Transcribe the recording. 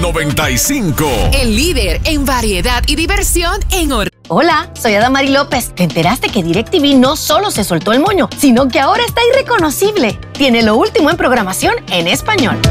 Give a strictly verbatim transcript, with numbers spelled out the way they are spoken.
noventa y cinco. El líder en variedad y diversión en Orlando. Hola, soy Adamari López. ¿Te enteraste que DirecTV no solo se soltó el moño, sino que ahora está irreconocible? Tiene lo último en programación en español.